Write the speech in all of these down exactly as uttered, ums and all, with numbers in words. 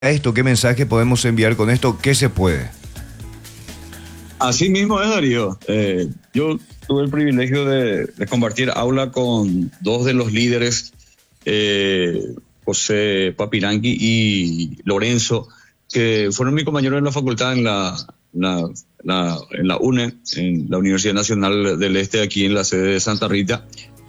esto? ¿Qué mensaje podemos enviar con esto? ¿Qué se puede? Así mismo es, Darío. Eh, yo tuve el privilegio de, de compartir aula con dos de los líderes, eh, José Papirangui y Lorenzo, que fueron mis compañeros en la facultad en la, la, la, en la U N E, en la Universidad Nacional del Este, aquí en la sede de Santa Rita.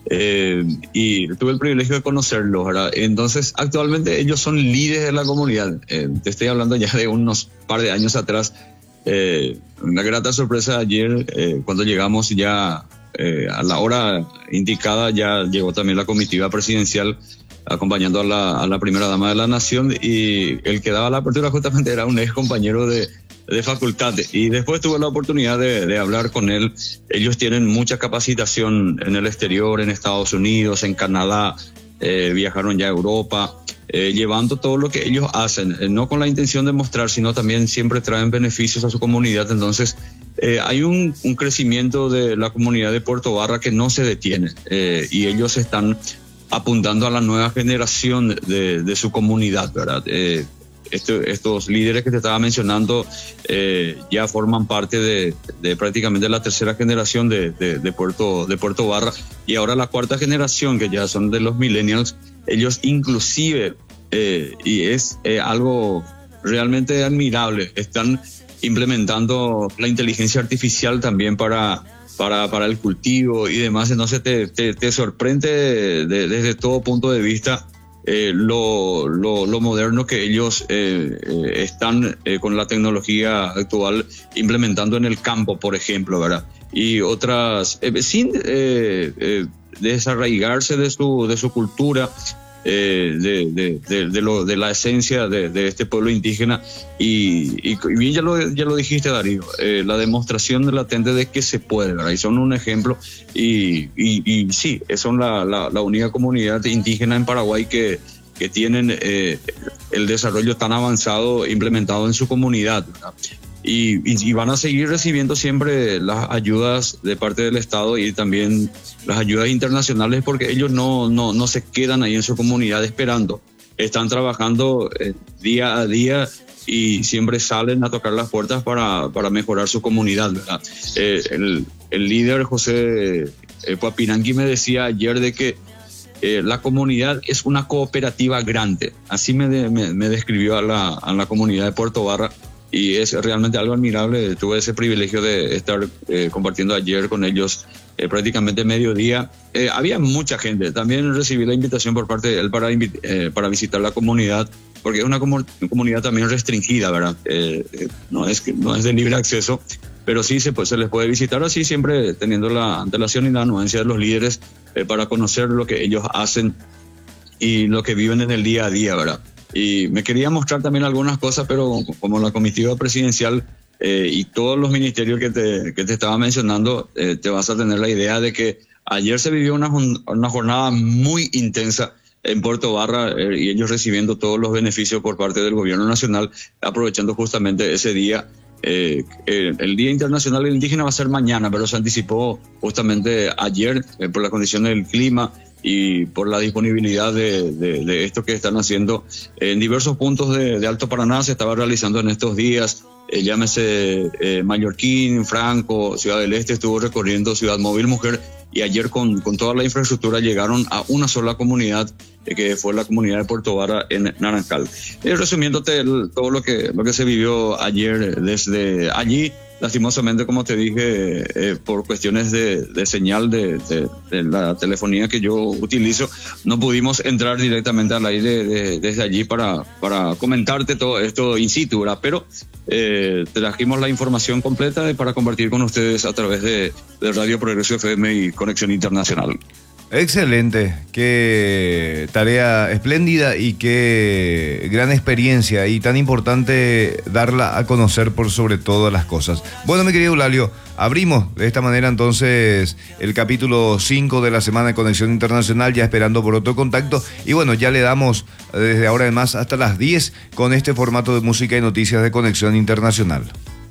Eh, y tuve el privilegio de conocerlos, ¿verdad? Entonces, actualmente ellos son líderes de la comunidad. Eh, te estoy hablando ya de unos par de años atrás. Eh, una grata sorpresa ayer, eh, cuando llegamos ya eh, a la hora indicada, ya llegó también la comitiva presidencial acompañando a la, a la primera dama de la nación, y el que daba la apertura justamente era un ex compañero de, de facultad, y después tuve la oportunidad de, de hablar con él. Ellos tienen mucha capacitación en el exterior, en Estados Unidos, en Canadá, eh, viajaron ya a Europa, eh, llevando todo lo que ellos hacen, eh, no con la intención de mostrar, sino también siempre traen beneficios a su comunidad. Entonces eh, hay un, un crecimiento de la comunidad de Puerto Barra que no se detiene, eh, y ellos están apuntando a la nueva generación de, de su comunidad, ¿verdad? Eh, Este, estos líderes que te estaba mencionando eh, ya forman parte de, de prácticamente la tercera generación de, de, de, Puerto, de Puerto Barra, y ahora la cuarta generación, que ya son de los millennials. Ellos inclusive, eh, y es eh, algo realmente admirable, están implementando la inteligencia artificial también para, para, para el cultivo y demás. Entonces te, te, te sorprende de, desde todo punto de vista Eh, lo, lo, lo moderno que ellos eh, eh, están eh, con la tecnología actual implementando en el campo, por ejemplo, ¿verdad? Y otras, eh, sin eh, eh, desarraigarse de su, de su cultura, eh, de, de, de, de, lo, de la esencia de, de este pueblo indígena. Y, y, y bien, ya lo, ya lo dijiste, Darío, eh, la demostración latente de que se puede, ¿verdad? Y son un ejemplo. Y, y, y sí, son la, la, la única comunidad indígena en Paraguay que, que tienen eh, el desarrollo tan avanzado implementado en su comunidad, ¿verdad? Y, y, y van a seguir recibiendo siempre las ayudas de parte del Estado y también las ayudas internacionales, porque ellos no, no, no se quedan ahí en su comunidad esperando. Están trabajando eh, día a día y siempre salen a tocar las puertas para, para mejorar su comunidad, ¿verdad? Eh, el, el líder José eh, Papirangui me decía ayer de que eh, la comunidad es una cooperativa grande. Así me, de, me, me describió a la, a la comunidad de Puerto Barra. Y es realmente algo admirable. Tuve ese privilegio de estar eh, compartiendo ayer con ellos eh, prácticamente mediodía. Eh, había mucha gente. También recibí la invitación por parte de él para, eh, para visitar la comunidad, porque es una comu- comunidad también restringida, ¿verdad? Eh, eh, no, es que, no es de libre acceso, pero sí se, pues, se les puede visitar, así siempre teniendo la antelación y la anuencia de los líderes eh, para conocer lo que ellos hacen y lo que viven en el día a día, ¿verdad? Y me quería mostrar también algunas cosas, pero como la comitiva presidencial eh, y todos los ministerios que te, que te estaba mencionando, eh, te vas a tener la idea de que ayer se vivió una, una jornada muy intensa en Puerto Barra, eh, y ellos recibiendo todos los beneficios por parte del gobierno nacional, aprovechando justamente ese día. Eh, eh, el Día Internacional del Indígena va a ser mañana, pero se anticipó justamente ayer eh, por la condición del clima y por la disponibilidad de, de, de esto que están haciendo en diversos puntos de, de Alto Paraná. Se estaba realizando en estos días, eh, llámese eh, Mallorquín, Franco, Ciudad del Este, estuvo recorriendo Ciudad Móvil Mujer, y ayer con, con toda la infraestructura llegaron a una sola comunidad, eh, que fue la comunidad de Puerto Vara en Naranjal. Eh, resumiéndote el, todo lo que, lo que se vivió ayer desde allí. Lastimosamente, como te dije, eh, por cuestiones de, de señal de, de, de la telefonía que yo utilizo, no pudimos entrar directamente al aire de, desde allí para, para comentarte todo esto in situ, ¿verdad? Pero eh, trajimos la información completa para compartir con ustedes a través de, de Radio Progreso F M y Conexión Internacional. Excelente, qué tarea espléndida y qué gran experiencia, y tan importante darla a conocer por sobre todas las cosas. Bueno, mi querido Eulalio, abrimos de esta manera entonces el capítulo cinco de la semana de Conexión Internacional, ya esperando por otro contacto, y bueno, ya le damos desde ahora en más hasta las diez con este formato de música y noticias de Conexión Internacional.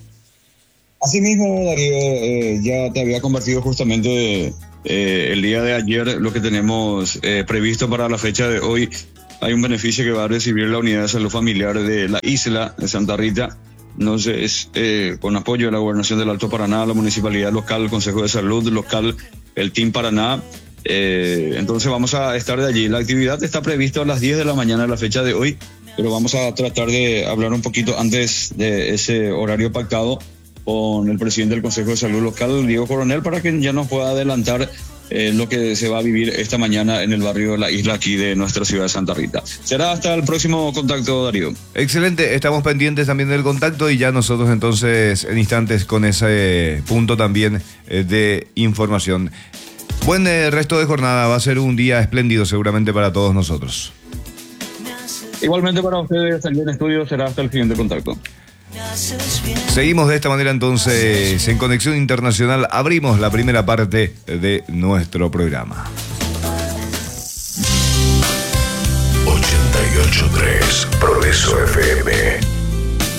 Asimismo, Darío, eh, ya te había compartido justamente eh, el día de ayer lo que tenemos eh, previsto para la fecha de hoy. hay un beneficio que va a recibir la unidad de salud familiar de la isla de Santa Rita. Entonces, eh, con apoyo de la Gobernación del Alto Paraná, la Municipalidad Local, el Consejo de Salud Local, el Team Paraná. Eh, entonces vamos a estar de allí. La actividad está prevista a las diez de la mañana, la fecha de hoy, pero vamos a tratar de hablar un poquito antes de ese horario pactado con el presidente del Consejo de Salud Local, Diego Coronel, para que ya nos pueda adelantar eh, lo que se va a vivir esta mañana en el barrio de la isla aquí de nuestra ciudad de Santa Rita. Será hasta el próximo contacto, Darío. Excelente, estamos pendientes también del contacto y ya nosotros entonces en instantes con ese punto también eh, de información. Buen eh, resto de jornada, va a ser un día espléndido seguramente para todos nosotros. Igualmente para ustedes, aquí en estudio, será hasta el siguiente contacto. Seguimos de esta manera entonces en Conexión Internacional. Abrimos la primera parte de nuestro programa. ochenta y ocho punto tres Progreso F M.